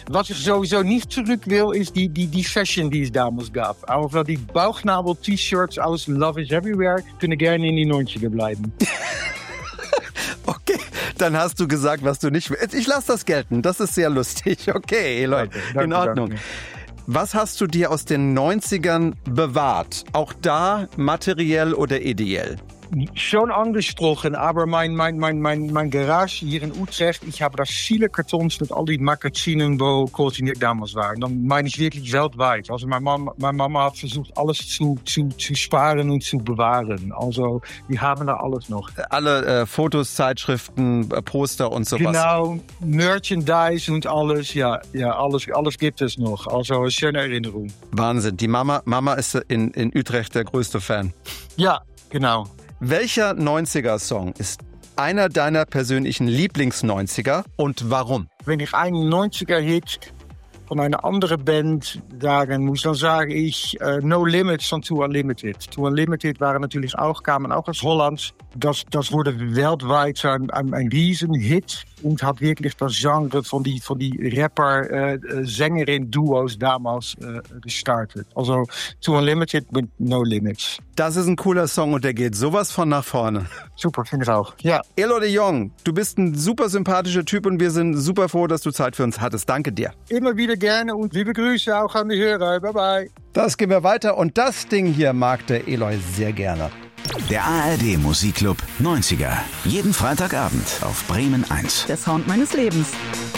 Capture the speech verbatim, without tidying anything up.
Was ich sowieso nicht zurück will, ist die, die, die Fashion, die es damals gab. Aber die Bauchnabel-T-Shirts aus Love is Everywhere können gerne in die neunziger bleiben. Okay, dann hast du gesagt, was du nicht willst. Ich lasse das gelten, das ist sehr lustig. Okay, Eloy, Danke, danke, in Ordnung. Danke. Was hast du dir aus den neunzigern bewahrt? Auch da materiell oder ideell? Schon angesprochen, aber mein, mein, mein, mein, mein Garage hier in Utrecht, ich habe da viele Kartons mit all die Magazinen, wo Courtinier damals waren. Dann meine ich wirklich weltweit. Also meine Mama, meine Mama hat versucht, alles zu, zu, zu sparen und zu bewahren. Also wir haben da alles noch. Alle äh, Fotos, Zeitschriften, äh, Poster und sowas. Genau, Merchandise und alles, ja, ja, alles, alles gibt es noch. Also eine schöne Erinnerung. Wahnsinn, die Mama, Mama ist in, in Utrecht der größte Fan. Ja, genau. Welcher neunziger-Song ist einer deiner persönlichen Lieblings-neunziger und warum? Wenn ich einen neunziger-Hit von einer anderen Band sagen muss, dann sage ich uh, No Limits von Too Unlimited. Too Unlimited waren natürlich auch, kamen auch aus Holland. Das, das wurde weltweit ein, ein, ein Riesenhit und hat wirklich das Genre von die, von die Rapper-Sängerin-Duos uh, damals uh, gestartet. Also Too Unlimited mit No Limits. Das ist ein cooler Song und der geht sowas von nach vorne. Super, finde ich auch. Ja. Eloy de Jong, du bist ein super sympathischer Typ und wir sind super froh, dass du Zeit für uns hattest. Danke dir. Immer wieder gerne und liebe Grüße auch an die Hörer. Bye bye. Das gehen wir weiter und das Ding hier mag der Eloy sehr gerne. Der A R D Musikclub neunziger. Jeden Freitagabend auf Bremen eins. Der Sound meines Lebens.